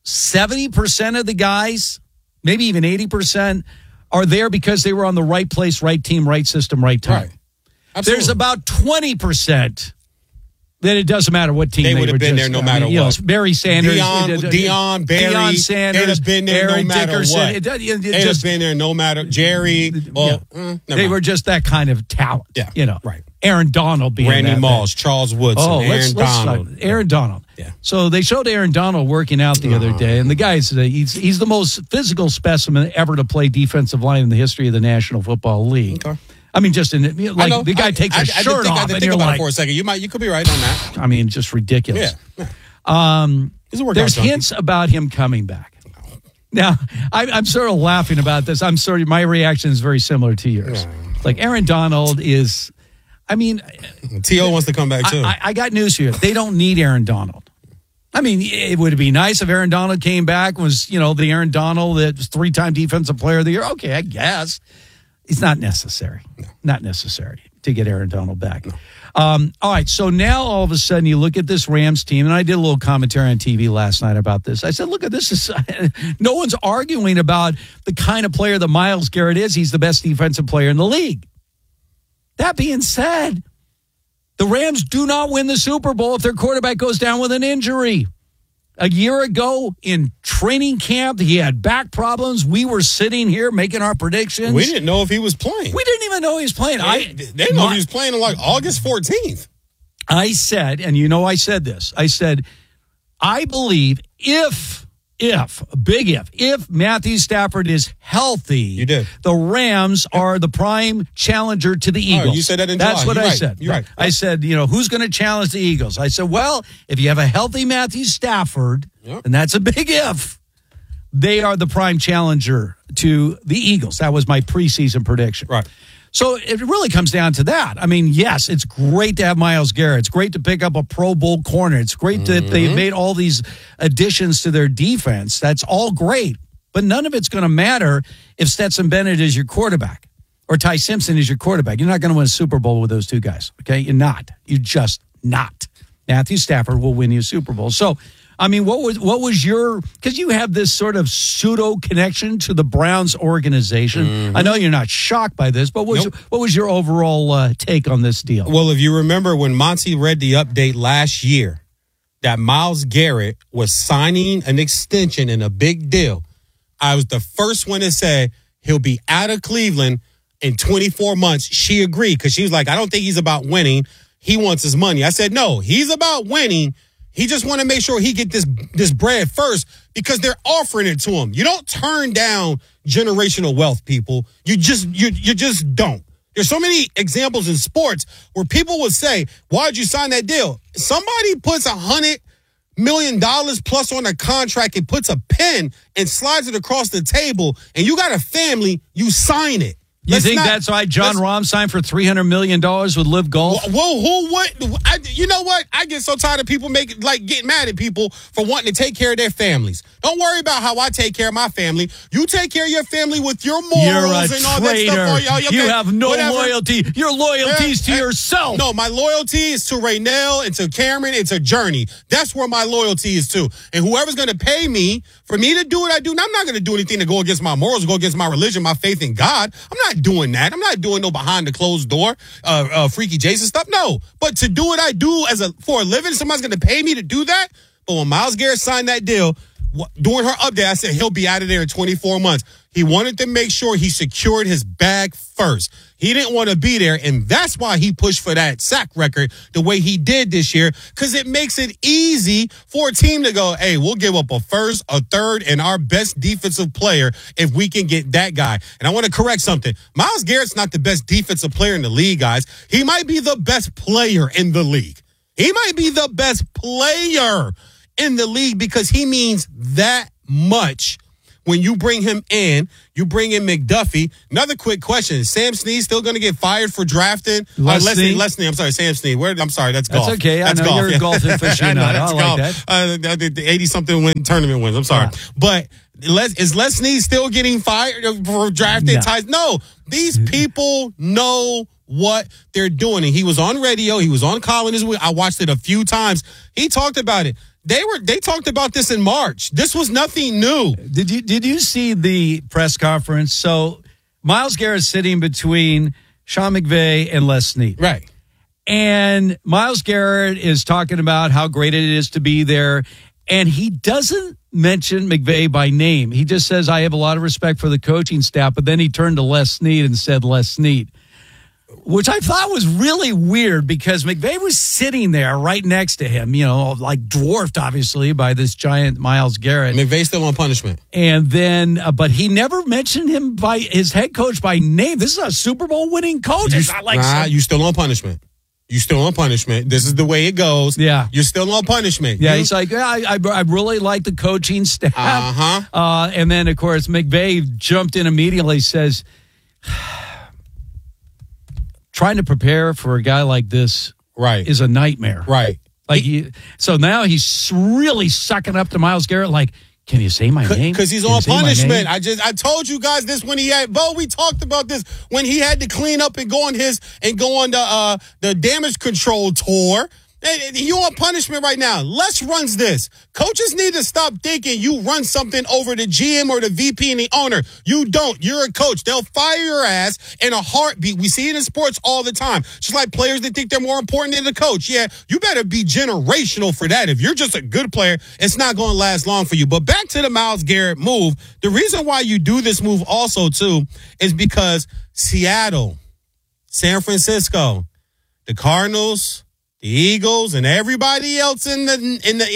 70% of the guys, maybe even 80%, are there because they were on the right place, right team, right system, right time. Right. There's about 20%. Then it doesn't matter what team they would have been there no matter what. Barry Sanders, Deion, Barry, Deion Sanders, they'd have been there Eric no matter Dickerson. what. They'd have been there no matter. Jerry, they were just that kind of talent. Yeah, right. Aaron Donald being Randy that Moss, Charles Woodson, Aaron Donald. Aaron Donald. Yeah. So they showed Aaron Donald working out the other day, and the guy's he's the most physical specimen ever to play defensive line in the history of the National Football League. Okay. I mean, just the guy takes his shirt off, and you're like, for a second. You could be right on that. I mean, just ridiculous. Yeah. There's hints about him coming back. Now, I'm sort of laughing about this. I'm sorry, my reaction is very similar to yours. Like Aaron Donald is, I mean, T.O. wants to come back too. I got news for you. They don't need Aaron Donald. I mean, it would be nice if Aaron Donald came back, was, the Aaron Donald that was 3-time Defensive Player of the Year. Okay, I guess. It's not necessary. No. Not necessary to get Aaron Donald back. No. All right, so now all of a sudden you look at this Rams team, and I did a little commentary on TV last night about this. I said, look at this. No one's arguing about the kind of player that Myles Garrett is. He's the best defensive player in the league. That being said, the Rams do not win the Super Bowl if their quarterback goes down with an injury. A year ago in training camp, he had back problems. We were sitting here making our predictions. We didn't know if he was playing. We didn't even know he was playing. They didn't know he was playing on like August 14th. I said, and I said this. I said, I believe if Matthew Stafford is healthy, you did. The Rams are the prime challenger to the Eagles. Oh, you said that in July. That's what I said. You're right. I said, who's going to challenge the Eagles? I said, well, if you have a healthy Matthew Stafford, and that's a big if, they are the prime challenger to the Eagles. That was my preseason prediction. Right. So it really comes down to that. I mean, yes, it's great to have Myles Garrett. It's great to pick up a Pro Bowl corner. It's great that they've made all these additions to their defense. That's all great. But none of it's going to matter if Stetson Bennett is your quarterback or Ty Simpson is your quarterback. You're not going to win a Super Bowl with those two guys, okay? You're not. You're just not. Matthew Stafford will win you a Super Bowl. So, I mean, what was your, because you have this sort of pseudo connection to the Browns organization. Mm-hmm. I know you're not shocked by this, but what was your overall take on this deal? Well, if you remember when Monty read the update last year that Myles Garrett was signing an extension in a big deal, I was the first one to say he'll be out of Cleveland in 24 months. She agreed because she was like, I don't think he's about winning. He wants his money. I said, no, he's about winning. He just want to make sure he get this bread first because they're offering it to him. You don't turn down generational wealth, people. You just don't. There's so many examples in sports where people would say, why'd you sign that deal? Somebody puts $100 million plus on a contract and puts a pen and slides it across the table, and you got a family, you sign it. You think that's why John Rahm signed for $300 million with Live Golf? Well, you know what? I get so tired of people getting mad at people for wanting to take care of their families. Don't worry about how I take care of my family. You take care of your family with your morals and all that stuff. You have no loyalty. Your loyalty is to yourself. No, my loyalty is to Raynell and to Cameron and to Journey. That's where my loyalty is to. And whoever's going to pay me for me to do what I do, and I'm not going to do anything to go against my morals, go against my religion, my faith in God. I'm not doing that. I'm not doing no behind the closed door, freaky Jason stuff. No, but to do what I do for a living, somebody's going to pay me to do that. But when Myles Garrett signed that deal, during her update, I said he'll be out of there in 24 months. He wanted to make sure he secured his bag first. He didn't want to be there, and that's why he pushed for that sack record the way he did this year, because it makes it easy for a team to go, hey, we'll give up a first, a third, and our best defensive player if we can get that guy. And I want to correct something. Myles Garrett's not the best defensive player in the league, guys. He might be the best player in the league. He might be the best player in the league because he means that much. When you bring him in, you bring in McDuffie. Another quick question. Is Sam Snead still going to get fired for drafting? Leslie. I'm sorry, Sam Snead. I'm sorry, that's golf. That's okay. That's I know golf. you're a golf aficionado. I like that. The 80-something tournament wins. I'm sorry. Yeah. But is Les Snead still getting fired for drafting ties? No. These people know what they're doing. And he was on radio. He was on Colin this week. I watched it a few times. He talked about it. They talked about this in March. This was nothing new. Did you see the press conference? So Myles Garrett's sitting between Sean McVay and Les Snead. Right. And Myles Garrett is talking about how great it is to be there. And he doesn't mention McVay by name. He just says, I have a lot of respect for the coaching staff. But then he turned to Les Snead and said, Les Snead. Which I thought was really weird because McVay was sitting there right next to him, like dwarfed, obviously, by this giant Myles Garrett. McVay's still on punishment. And then, but he never mentioned him by his head coach by name. This is a Super Bowl winning coach. It's not like you still on punishment. You still on punishment. This is the way it goes. Yeah. You're still on punishment. Yeah, he's like, I really like the coaching staff. Uh-huh. And then, of course, McVay jumped in immediately, says, trying to prepare for a guy like this is a nightmare. Right. So now he's really sucking up to Myles Garrett like, can you say my name? Because he's on punishment. I told you guys this when he had we talked about this when he had to clean up and go on the damage control tour. You on punishment right now. Les runs this. Coaches need to stop thinking you run something over the GM or the VP and the owner. You don't. You're a coach. They'll fire your ass in a heartbeat. We see it in sports all the time. Just like players that think they're more important than the coach. Yeah, you better be generational for that. If you're just a good player, it's not going to last long for you. But back to the Myles Garrett move. The reason why you do this move also, too, is because Seattle, San Francisco, the Cardinals, the Eagles, and everybody else in the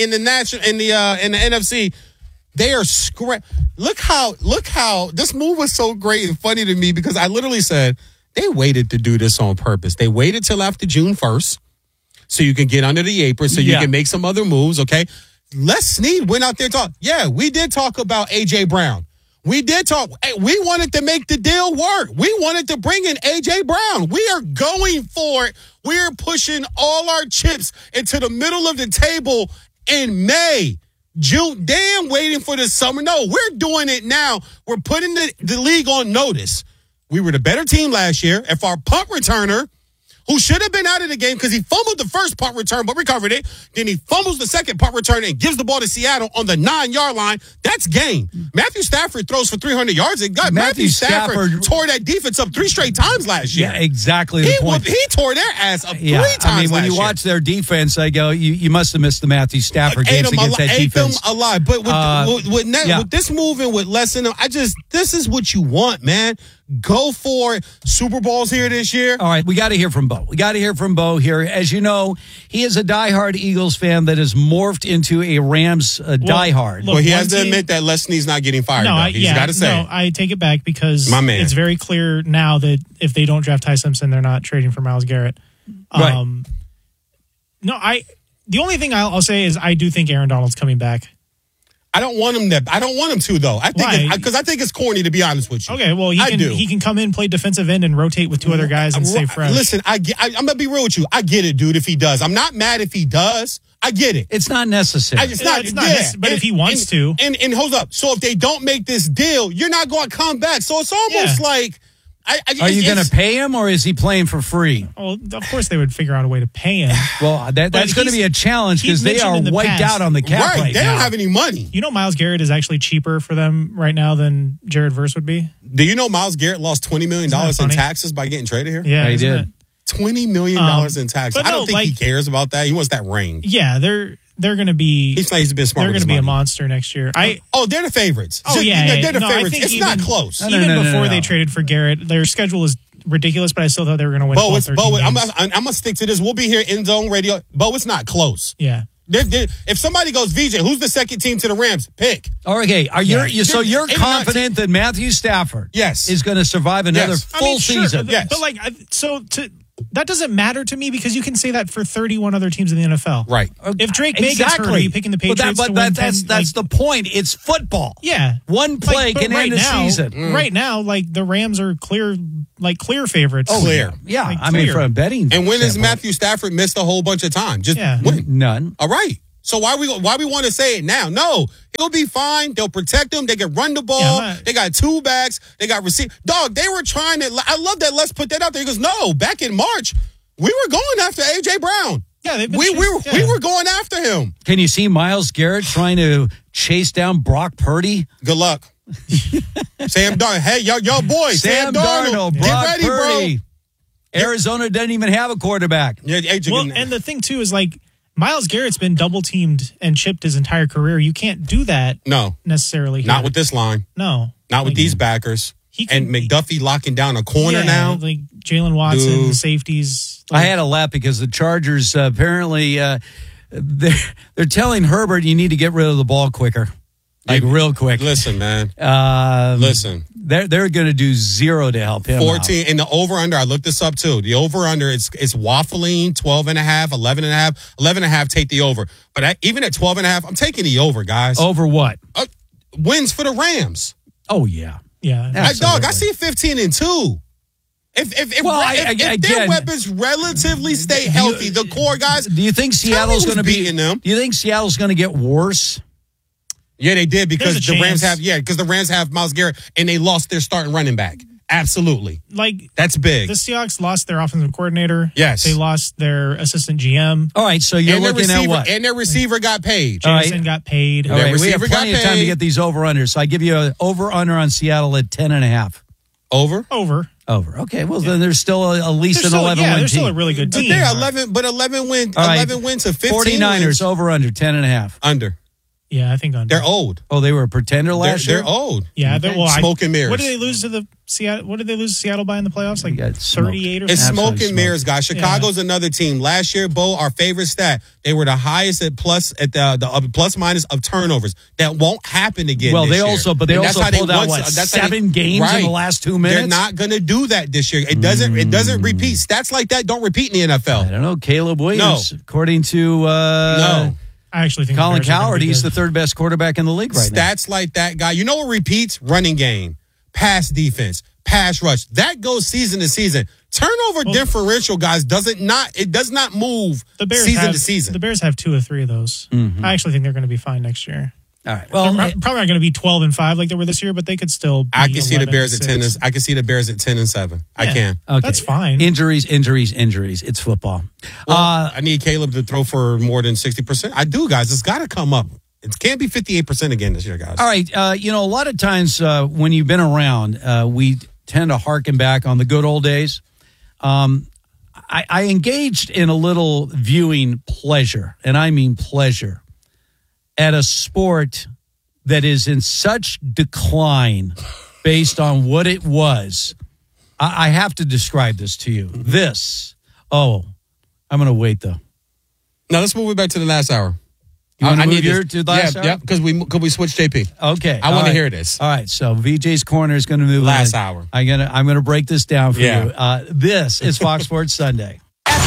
NFC, they are Look how this move was so great and funny to me because I literally said they waited to do this on purpose. They waited till after June 1st so you can get under the apron, so you can make some other moves. Okay, Les Snead went out there and talked. Yeah, we did talk about A.J. Brown. We did talk. We wanted to make the deal work. We wanted to bring in A.J. Brown. We are going for it. We are pushing all our chips into the middle of the table in May. June, damn, waiting for the summer. No, we're doing it now. We're putting the league on notice. We were the better team last year. If our punt returner, who should have been out of the game because he fumbled the first punt return but recovered it. Then he fumbles the second punt return and gives the ball to Seattle on the 9-yard line. That's game. Matthew Stafford throws for 300 yards. Matthew Stafford tore that defense up 3 straight times last year. Yeah, exactly the point. He tore their ass up 3 times last year. When you watch their defense, I go, you must have missed the Matthew Stafford games against that defense. Ate them alive. But with this move and with lesson, this is what you want, man. Go for it. Super Bowl's here this year. All right, we got to hear from Bo here. As you know, he is a diehard Eagles fan that has morphed into a Rams diehard. Well, he has to admit that Les Snead's not getting fired. He's got to say. No, I take it back because my man. It's very clear now that if they don't draft Ty Simpson, they're not trading for Myles Garrett. Right. The only thing I'll say is I do think Aaron Donald's coming back. I don't want him to though. I think it's corny, to be honest with you. Okay, well he can come in, play defensive end, and rotate with 2 other guys and stay fresh. Listen, I'm gonna be real with you. I get it, dude. If he does, I'm not mad if he does. I get it. It's not necessary. It's not necessary, but if he wants to, and hold up. So if they don't make this deal, you're not going to come back. So it's almost like. Are you going to pay him or is he playing for free? Well, of course they would figure out a way to pay him. Well, that's going to be a challenge because they are wiped out on the cap right they now. Don't have any money. You know Myles Garrett is actually cheaper for them right now than Jared Verse would be? Do you know Myles Garrett lost $20 million in taxes by getting traded here? Yeah, he did. $20 million in taxes. I don't think he cares about that. He wants that ring. Yeah, they're they're going to be. He's been smart. They're going to be a monster next year. They're the favorites. Oh yeah, they're the favorites. I think it's not close. Even before they traded for Garrett, their schedule is ridiculous. But I still thought they were going to win. I'm going to stick to this. We'll be here in Zone Radio. Bo, it's not close. Yeah. If somebody goes, VJ, who's the second team to the Rams? Pick. Okay, so you're confident that Matthew Stafford is going to survive another full season? Yes. But that doesn't matter to me because you can say that for 31 other teams in the NFL. Right. If Drake May gets hurt, are you picking the Patriots to win 10? That's the point. It's football. Yeah. One play can end the season. Right now, the Rams are clear favorites. Oh, clear. Yeah. I mean, from a betting And when has Matthew Stafford missed a whole bunch of time? Just when? None. All right. So why we want to say it now? No, he'll be fine. They'll protect him. They can run the ball. They got two backs. They got receive. Dog, they were trying to. I love that. Let's put that out there. He goes, no. Back in March, we were going after AJ Brown. Yeah, we were going after him. Can you see Myles Garrett trying to chase down Brock Purdy? Good luck, Sam Darnold. Hey, yo, boy, Sam Darnold. Brock Get ready, Purdy. bro. Arizona doesn't even have a quarterback. Yeah, AJ. And the thing too is Myles Garrett's been double teamed and chipped his entire career. You can't do that. No, necessarily. Not with this line. No, not with these backers. And McDuffie locking down a corner now. Like Jalen Watson, the safeties. I had a laugh because the Chargers apparently they're telling Herbert you need to get rid of the ball quicker, real quick. Listen, man. Listen. They're going to do zero to help him 14 in the over-under. I looked this up, too. The over-under, it's waffling, 12.5, 11.5. 11.5, take the over. But even at 12.5, I'm taking the over, guys. Over what? Wins for the Rams. Oh, yeah. Yeah. Dog, I see 15-2. If their weapons relatively stay healthy, the core guys. Do you think Seattle's going to be beating them? Do you think Seattle's going to get worse? Yeah, they did because the Rams have Myles Garrett and they lost their starting running back. Absolutely. That's big. The Seahawks lost their offensive coordinator. Yes. They lost their assistant GM. All right, so you're looking at what? And their receiver got paid. Jameson got paid. All right, we have plenty of time to get these over-unders. So I give you an over-under on Seattle at 10.5. Over? Over. Okay, well, then there's still at least an 11-win team. Yeah, they're still a really good team. But they're 11 wins to 15 49ers, wins. over-under, 10.5. Under. Yeah, I think under. They're old. Oh, they were a pretender last year? They're old. Yeah, smoke and mirrors. What did they lose to Seattle? What did they lose to Seattle by in the playoffs? 38 or something? It's smoke and mirrors, guys. Chicago's another team. Last year, Bo, our favorite stat, they were the highest at the plus minus of turnovers. That won't happen again. Well, this they year. also pulled out 7 games in the last 2 minutes. They're not going to do that this year. It doesn't repeat. Stats like that don't repeat in the NFL. I don't know. Caleb Williams, according to I actually think Colin Cowherd, he's the third best quarterback in the league right now. Stats like that, guy. You know what repeats? Running game, pass defense, pass rush. That goes season to season. Turnover differential, guys, does not move season to season. The Bears have 2 or 3 of those. Mm-hmm. I actually think they're going to be fine next year. All right. Well, they're probably not going to be 12-5 like they were this year, but they could still be I can see the Bears at 10. 11-6. I can see the Bears at 10-7. I can. Okay. That's fine. Injuries. It's football. Well, I need Caleb to throw for more than 60%. I do, guys. It's got to come up. It can't be 58% again this year, guys. All right. A lot of times when you've been around, we tend to harken back on the good old days. I engaged in a little viewing pleasure, and I mean pleasure, at a sport that is in such decline based on what it was. I have to describe this to you. I'm going to wait, though. Now, let's move it back to the last hour. You want to move here to the last hour? Yeah, because we switched JP. Okay. I want to hear this. All right, so VJ's Corner is going to move last hour. I'm gonna break this down for you. This is Fox Sports Sunday.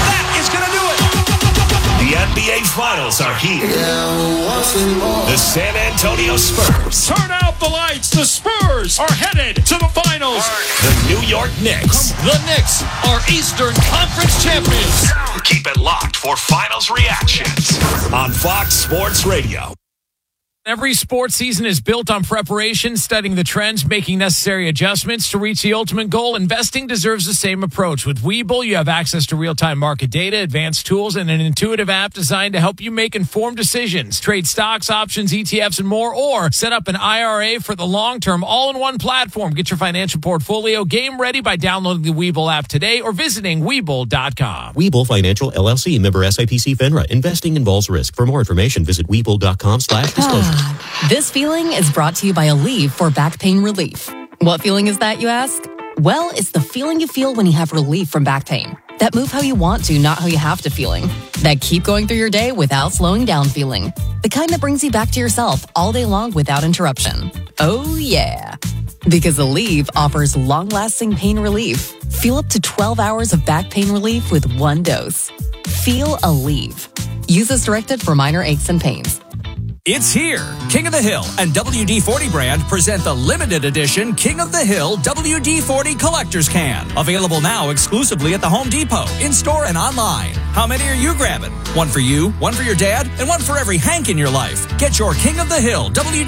The NBA Finals are here. The San Antonio Spurs. Turn out the lights. The Spurs are headed to the finals. The New York Knicks. The Knicks are Eastern Conference champions. Keep it locked for finals reactions on Fox Sports Radio. Every sports season is built on preparation, studying the trends, making necessary adjustments to reach the ultimate goal. Investing deserves the same approach. With Webull, you have access to real-time market data, advanced tools, and an intuitive app designed to help you make informed decisions. Trade stocks, options, ETFs, and more, or set up an IRA for the long-term all-in-one platform. Get your financial portfolio game ready by downloading the Webull app today or visiting Webull.com. Webull Financial LLC, member SIPC FINRA. Investing involves risk. For more information, visit Webull.com/disclosure. This feeling is brought to you by Aleve for back pain relief. What feeling is that, you ask? Well, it's the feeling you feel when you have relief from back pain. That move how you want to, not how you have to feeling. That keep going through your day without slowing down feeling. The kind that brings you back to yourself all day long without interruption. Oh, yeah. Because Aleve offers long-lasting pain relief. Feel up to 12 hours of back pain relief with one dose. Feel Aleve. Use as directed for minor aches and pains. It's here. King of the Hill and WD-40 brand present the limited edition King of the Hill WD-40 Collector's Can. Available now exclusively at the Home Depot, in-store and online. How many are you grabbing? One for you, one for your dad, and one for every Hank in your life. Get your King of the Hill WD-40